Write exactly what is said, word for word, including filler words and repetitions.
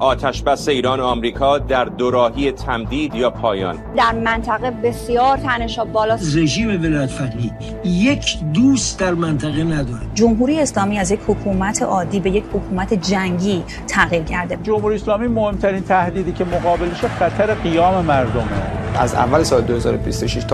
آتشبس ایران و آمریکا در دوراهی تمدید یا پایان. در منطقه بسیار تنش‌ها بالاست. رژیم ولایت‌فقیه یک دوست در منطقه نداره. جمهوری اسلامی از یک حکومت عادی به یک حکومت جنگی تغییر کرده. جمهوری اسلامی مهمترین تهدیدی که مقابلش خطر قیام مردمه. از اول سال دو هزار و بیست و شش تا